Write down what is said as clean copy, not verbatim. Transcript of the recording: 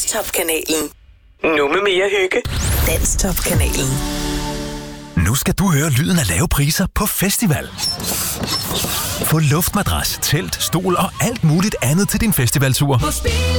Dansktop-kanalen. Nu med mere hygge. Dansktop-kanalen. Nu skal du høre lyden af lave priser på festival. Få luftmadras, telt, stol og alt muligt andet til din festivaltur.